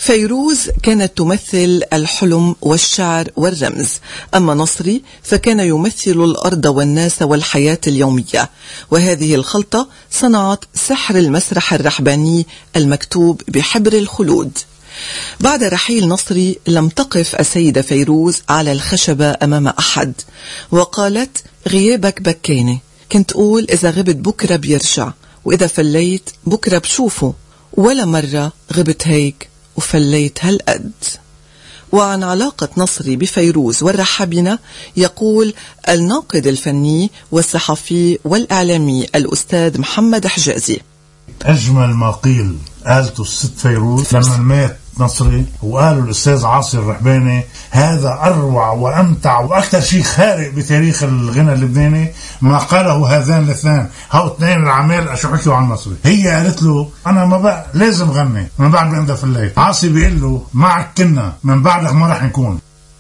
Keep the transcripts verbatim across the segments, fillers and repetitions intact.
فيروز كانت تمثل الحلم والشعر والرمز، أما نصري فكان يمثل الأرض والناس والحياة اليومية، وهذه الخلطة صنعت سحر المسرح الرحباني المكتوب بحبر الخلود. بعد رحيل نصري لم تقف السيدة فيروز على الخشبة أمام أحد، وقالت: غيابك بكيني، كنت أقول إذا غبت بكرة بيرجع، وإذا فليت بكرة بشوفه، ولا مرة غبت هيك وفليت هالقد. وعن علاقة نصري بفيروز والرحابنة يقول الناقد الفني والصحفي والإعلامي الأستاذ محمد حجازي: أجمل ما قيل قالته الست فيروز لما مات نصري، وقالوا الأستاذ عاصي الرحباني هذا أروع وأمتع وأكثر شيء خارق بتاريخ الغنى اللبناني ما قاله هذان الاثنان، هاو اثنين العمال أشو حكيوا عن نصري. هي قالت له أنا ما بقى لازم غني من بعد ما أندى في الليل. عاصي بيقول له معك كنا من بعدك ما رح نكون.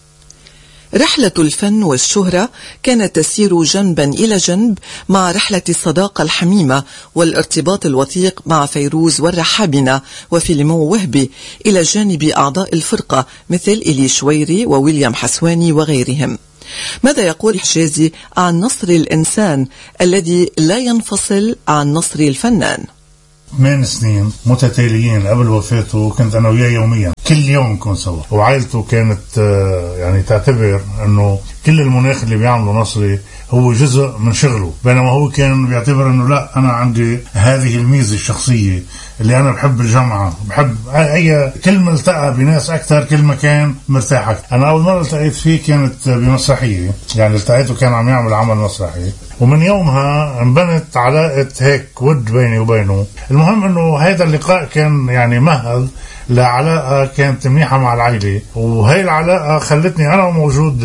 رحلة الفن والشهرة كانت تسير جنبا إلى جنب مع رحلة الصداقة الحميمة والارتباط الوثيق مع فيروز والرحابنة وفيلمو وهبي، إلى جانب أعضاء الفرقة مثل إلي شويري وويليام حسواني وغيرهم. ماذا يقول حجازي عن نصري الإنسان الذي لا ينفصل عن نصري الفنان؟ ثمان سنين متتاليين قبل وفاته كنت أنا وياه يوميا، كل يوم نكون سوا، وعائلته كانت يعني تعتبر أنه كل المناخ اللي بيعمله نصري هو جزء من شغله، بينما هو كان بيعتبر أنه لا، أنا عندي هذه الميزة الشخصية اللي أنا بحب الجامعة، بحب أي كلمة التقى بناس أكثر كل ما كان مرتاح أكثر. أنا أول مرة التقيت فيه كانت بمسرحية، يعني التقيته كان عم يعمل عمل مسرحي، ومن يومها انبنت علاقة هيك ود بيني وبينه. المهم أنه هذا اللقاء كان يعني مهد لعلاقة كانت منيحة مع العائلة، وهي العلاقة خلتني أنا موجود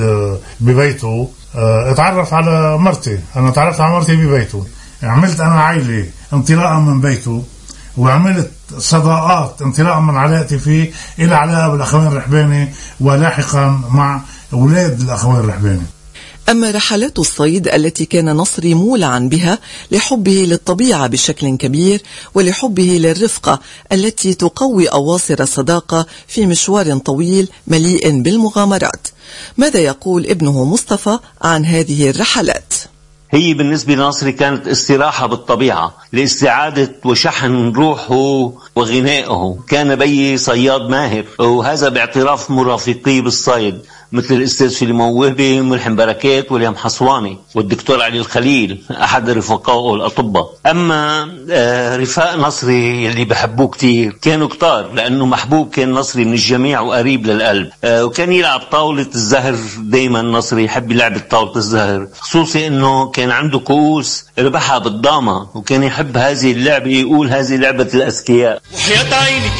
ببيته اتعرف على مرتي. أنا تعرفت على مرتي ببيته، عملت أنا عائلة انطلاقا من بيته، وعملت صداقات انطلاقا من علاقتي فيه إلى علاقة بالأخوين الرحباني، ولاحقا مع أولاد الأخوين الرحباني. أما رحلات الصيد التي كان نصري مولعا بها لحبه للطبيعة بشكل كبير ولحبه للرفقة التي تقوي أواصر الصداقة في مشوار طويل مليء بالمغامرات. ماذا يقول ابنه مصطفى عن هذه الرحلات؟ هي بالنسبة لنصري كانت استراحة بالطبيعة لاستعادة وشحن روحه وغنائه. كان بي صياد ماهر، وهذا باعتراف مرافقيه بالصيد مثل الأستاذ فيلمو وهبي، ملحم بركات، ويليام حسواني، والدكتور علي الخليل أحد رفقائه الأطباء. أما رفاق نصري اللي بحبوه كتير كانوا كتار، لأنه محبوب كان نصري من الجميع وقريب للقلب، وكان يلعب طاولة الزهر دايما. نصري يحب يلعب طاولة الزهر، خصوصي أنه كان عنده كؤوس ربحها بالضامة، وكان يحب هذه اللعبة، يقول هذه لعبة الأذكياء. وحياة عينك